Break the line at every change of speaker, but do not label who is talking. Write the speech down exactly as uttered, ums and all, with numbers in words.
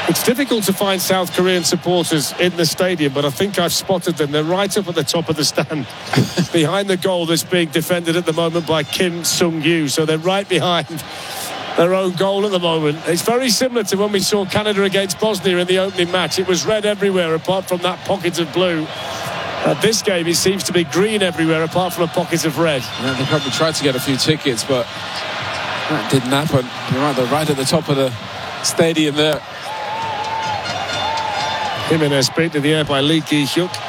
It's difficult to find South Korean supporters in the stadium, but I think I've spotted them. They're right up at the top of the stand, behind the goal that's being defended at the moment by Kim Sung-yu. So they're right behind their own goal at the moment. It's very similar to when we saw Canada against Bosnia in the opening match. It was red everywhere apart from that pocket of blue. At this game, it seems to be green everywhere apart from a pocket of red.
Yeah, they probably tried to get a few tickets, but that didn't happen. You're right, they're right at the top of the stadium there.
Jimenez beat to the air by Lee Ki-hyuk.